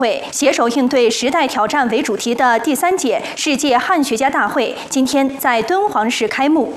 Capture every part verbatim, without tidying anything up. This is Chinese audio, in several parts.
会携手应对时代挑战为主题的第三届世界汉学家大会今天在敦煌市开幕。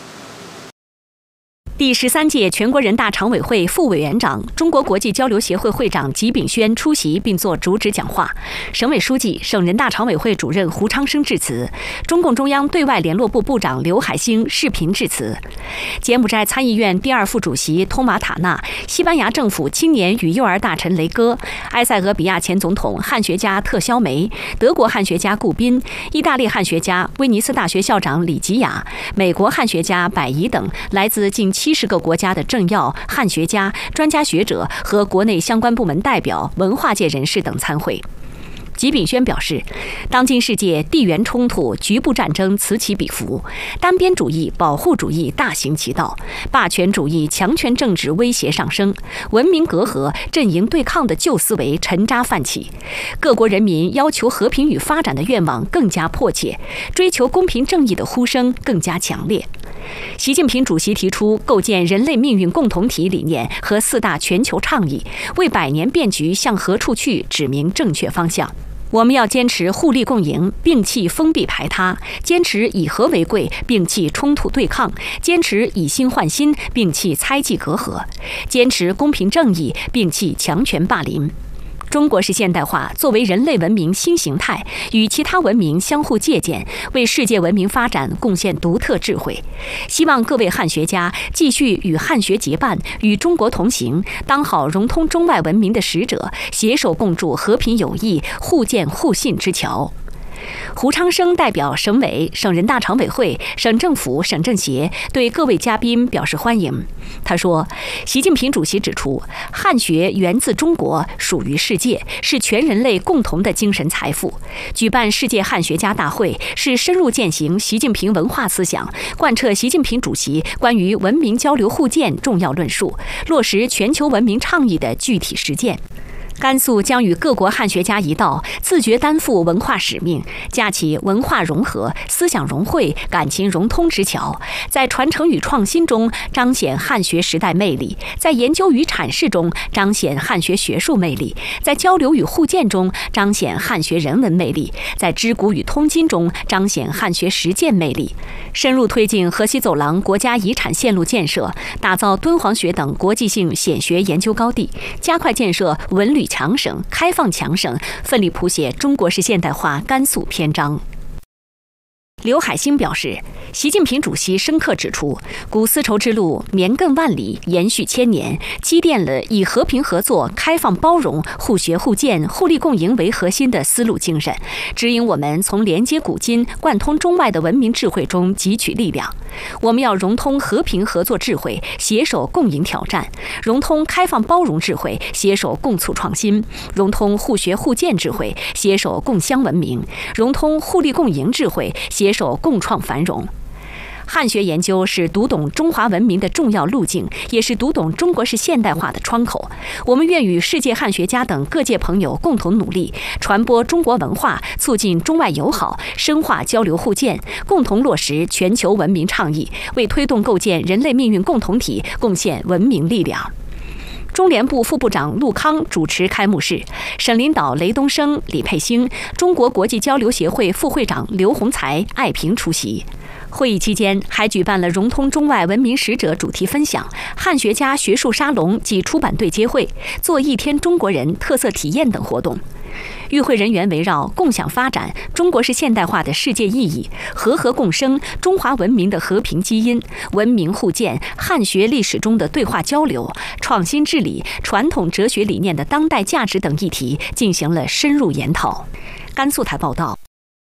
第十三届全国人大常委会副委员长、中国国际交流协会会长吉炳轩出席并作主旨讲话，省委书记、省人大常委会主任胡昌生致辞，中共中央对外联络部部长刘海兴视频致辞。柬埔寨参议院第二副主席通马塔纳、西班牙政府青年与幼儿大臣雷戈、埃塞俄比亚前总统汉学家特肖梅、德国汉学家顾宾、意大利汉学家威尼斯大学校长李吉雅、美国汉学家百宜等来自近七十个国家的政要、汉学家、专家学者和国内相关部门代表、文化界人士等参会。吉炳轩表示，当今世界地缘冲突、局部战争此起彼伏，单边主义、保护主义大行其道，霸权主义、强权政治威胁上升，文明隔阂、阵营对抗的旧思维沉渣泛起，各国人民要求和平与发展的愿望更加迫切，追求公平正义的呼声更加强烈。习近平主席提出构建人类命运共同体理念和四大全球倡议，为百年变局向何处去指明正确方向。我们要坚持互利共赢，摒弃封闭排他；坚持以和为贵，摒弃冲突对抗；坚持以心换心，摒弃猜忌隔阂；坚持公平正义，摒弃强权霸凌。中国式现代化作为人类文明新形态，与其他文明相互借鉴，为世界文明发展贡献独特智慧。希望各位汉学家继续与汉学结伴，与中国同行，当好融通中外文明的使者，携手共筑和平友谊、互鉴互信之桥。胡昌生代表省委、省人大常委会、省政府、省政协对各位嘉宾表示欢迎。他说，习近平主席指出，汉学源自中国，属于世界，是全人类共同的精神财富。举办世界汉学家大会，是深入践行习近平文化思想，贯彻习近平主席关于文明交流互鉴重要论述，落实全球文明倡议的具体实践。甘肃将与各国汉学家一道，自觉担负文化使命，架起文化融合、思想融汇、感情融通之桥，在传承与创新中彰显汉学时代魅力，在研究与阐释中彰显汉学学术魅力，在交流与互鉴中彰显汉学人文魅力，在知古与通今中彰显汉学实践魅力，深入推进河西走廊国家遗产线路建设，打造敦煌学等国际性显学研究高地，加快建设文旅强省、开放强省，奋力谱写中国式现代化甘肃篇章。刘海兴表示，习近平主席深刻指出，古丝绸之路绵亘万里，延续千年，积淀了以和平合作、开放包容、互学互鉴、互利共赢为核心的思路精神，指引我们从连接古今、贯通中外的文明智慧中汲取力量。我们要融通和平合作智慧，携手共赢挑战；融通开放包容智慧，携手共促创新；融通互学互鉴智慧，携手共襄文明；融通互利共赢智慧，携手共创繁荣。汉学研究是读懂中华文明的重要路径，也是读懂中国式现代化的窗口。我们愿与世界汉学家等各界朋友共同努力，传播中国文化，促进中外友好，深化交流互鉴，共同落实全球文明倡议，为推动构建人类命运共同体贡献文明力量。中联部副部长陆康主持开幕式，省领导雷东升、李佩兴，中国国际交流协会副会长刘洪才、艾平出席。会议期间，还举办了融通中外文明使者主题分享、汉学家学术沙龙及出版对接会、做一天中国人特色体验等活动。与会人员围绕共享发展、中国式现代化的世界意义、和合共生、中华文明的和平基因、文明互鉴、汉学历史中的对话交流、创新治理、传统哲学理念的当代价值等议题进行了深入研讨。甘肃台报道。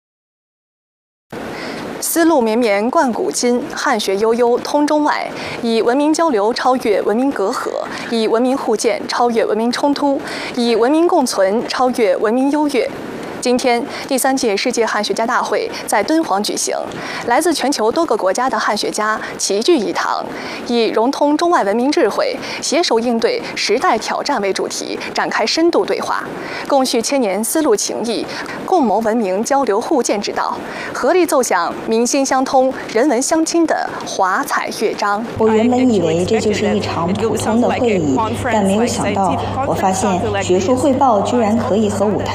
丝路绵绵贯古今，汉学悠悠通中外，以文明交流超越文明隔阂，以文明互鉴超越文明冲突，以文明共存超越文明优越。 今天，第三届世界汉学家大会在敦煌举行，来自全球多个国家的汉学家齐聚一堂，以融通中外文明智慧，携手应对时代挑战为主题，展开深度对话，共叙千年丝路情谊，共谋文明交流互鉴之道，合力奏响民心相通、人文相亲的华彩乐章。 我原本以为这就是一场普通的会议，但没有想到，我发现学术汇报居然可以和舞台